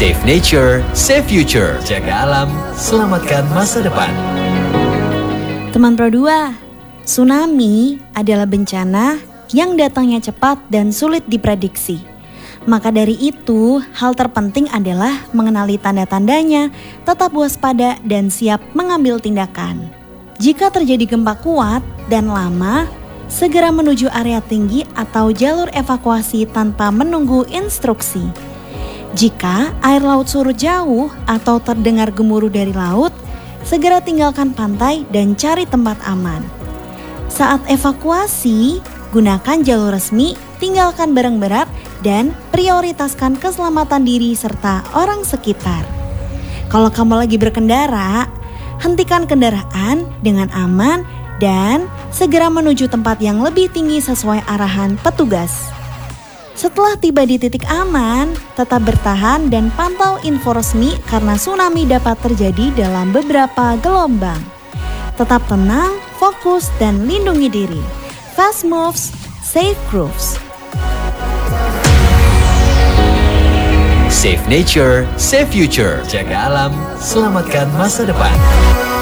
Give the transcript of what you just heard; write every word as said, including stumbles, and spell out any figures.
Save nature, save future. Jaga alam, selamatkan masa depan. Teman Pro dua, tsunami adalah bencana yang datangnya cepat dan sulit diprediksi. Maka dari itu, hal terpenting adalah mengenali tanda-tandanya, tetap waspada dan siap mengambil tindakan. Jika terjadi gempa kuat dan lama, segera menuju area tinggi atau jalur evakuasi tanpa menunggu instruksi. Jika air laut surut jauh atau terdengar gemuruh dari laut, segera tinggalkan pantai dan cari tempat aman. Saat evakuasi, gunakan jalur resmi, tinggalkan barang berat, dan prioritaskan keselamatan diri serta orang sekitar. Kalau kamu lagi berkendara, hentikan kendaraan dengan aman dan segera menuju tempat yang lebih tinggi sesuai arahan petugas. Setelah tiba di titik aman, tetap bertahan dan pantau info resmi karena tsunami dapat terjadi dalam beberapa gelombang. Tetap tenang, fokus, dan lindungi diri. Fast moves, safe grooves. Save nature, save future. Jaga alam, selamatkan masa depan.